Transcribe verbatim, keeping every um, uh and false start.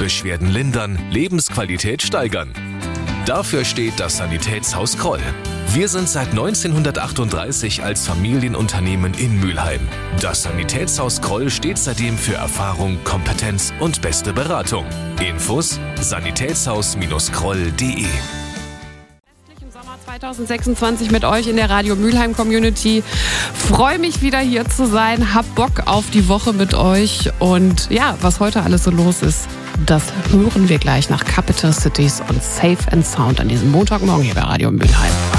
Beschwerden lindern, Lebensqualität steigern. Dafür steht das Sanitätshaus Kroll. Wir sind seit neunzehnhundertachtunddreißig als Familienunternehmen in Mülheim. Das Sanitätshaus Kroll steht seitdem für Erfahrung, Kompetenz und beste Beratung. Infos sanitätshaus Kroll punkt de. zwanzig sechsundzwanzig mit euch in der Radio Mülheim Community. Freue mich wieder hier zu sein, hab Bock auf die Woche mit euch und ja, was heute alles so los ist, das hören wir gleich nach Capital Cities und Safe and Sound an diesem Montagmorgen hier bei Radio Mülheim.